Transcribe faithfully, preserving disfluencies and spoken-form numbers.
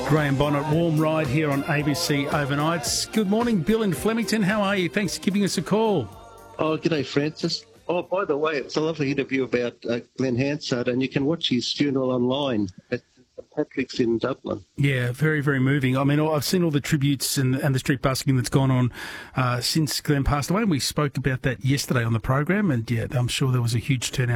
Graham Bonnet, warm ride here on A B C Overnights. Good morning, Bill in Flemington. How are you? Thanks for giving us a call. Oh, g'day, Francis. Oh, by the way, it's a lovely interview about uh, Glenn Hansard, and you can watch his funeral online at Saint Patrick's in Dublin. Yeah, very, very moving. I mean, I've seen all the tributes and, and the street busking that's gone on uh, since Glenn passed away, and we spoke about that yesterday on the program, and yeah, I'm sure there was a huge turnout.